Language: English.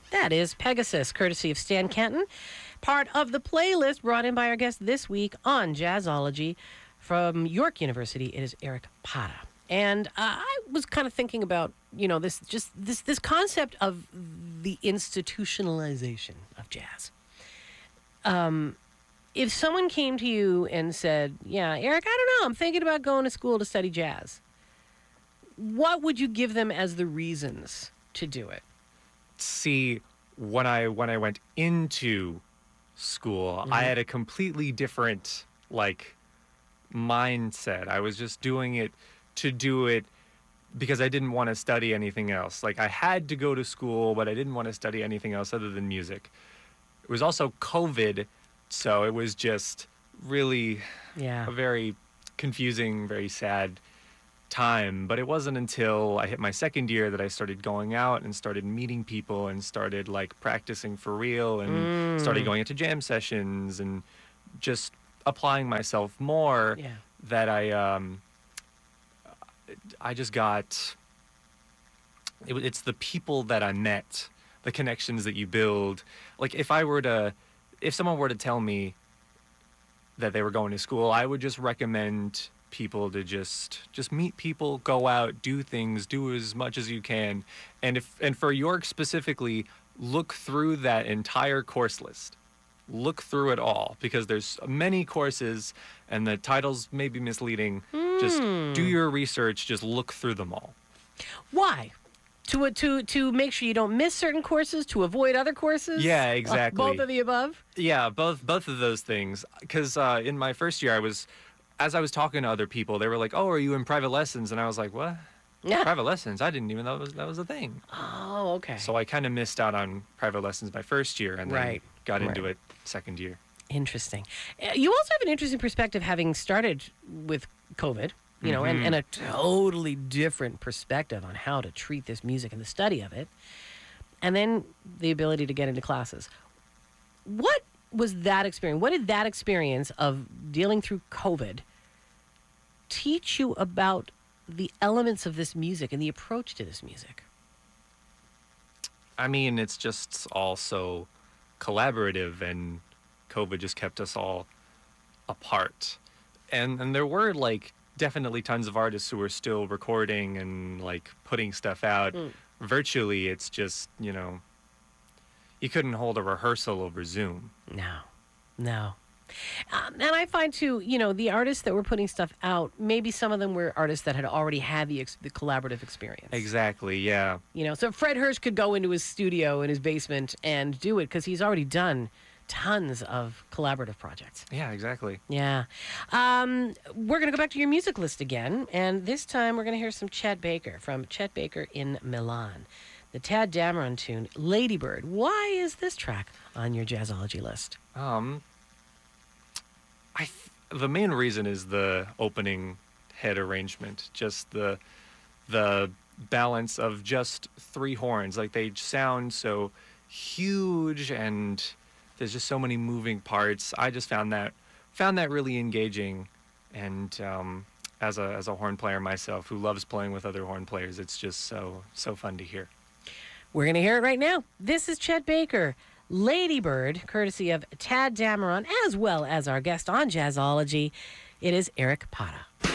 That is Pegasus, courtesy of Stan Kenton. Part of the playlist brought in by our guest this week on Jazzology from York University. It is Eric Pata. And I was kind of thinking about, this concept of the institutionalization of jazz. If someone came to you and said, yeah, Eric, I don't know, I'm thinking about going to school to study jazz, what would you give them as the reasons to do it? See, when I went into school, I had a completely different, mindset. I was just doing it to do it because I didn't want to study anything else. I had to go to school, but I didn't want to study anything else other than music. It was also COVID, so it was just really a very confusing, very sad time. But it wasn't until I hit my second year that I started going out and started meeting people and started practicing for real and started going into jam sessions and just applying myself more that I just got, it's the people that I met, the connections that you build. If someone were to tell me that they were going to school, I would just recommend people to just meet people, go out, do things, do as much as you can. And for York specifically, look through that entire course list. Look through it all, because there's many courses and the titles may be misleading. Just do your research, just look through them all. Why? To make sure you don't miss certain courses, to avoid other courses? Yeah, exactly. Both of the above? Yeah, both of those things. Because in my first year, as I was talking to other people, they were like, "Oh, are you in private lessons?" And I was like, "What? Yeah. Private lessons? I didn't even know that was a thing." Oh, okay. So I kind of missed out on private lessons my first year, and then got into it second year. Interesting. You also have an interesting perspective, having started with COVID, and a totally different perspective on how to treat this music and the study of it, and then the ability to get into classes. What was that experience? What did that experience of dealing through COVID teach you about the elements of this music and the approach to this music? I mean, it's just all so collaborative, and COVID just kept us all apart. And there were definitely tons of artists who were still recording and putting stuff out virtually. It's just, you couldn't hold a rehearsal over Zoom. No. And I find, too, the artists that were putting stuff out, maybe some of them were artists that had already had the collaborative experience. Exactly, yeah. So Fred Hirsch could go into his studio in his basement and do it because he's already done tons of collaborative projects. Yeah, exactly. Yeah. We're going to go back to your music list again, and this time we're going to hear some Chet Baker from Chet Baker in Milan. The Tadd Dameron tune, Lady Bird. Why is this track on your Jazzology list? The main reason is the opening head arrangement, just the balance of just three horns. They sound so huge, and there's just so many moving parts. I just found that really engaging, and as a horn player myself who loves playing with other horn players, it's just so fun to hear. We're going to hear it right now. This is Chet Baker, Lady Bird, courtesy of Tadd Dameron, as well as our guest on Jazzology. It is Eric Pata.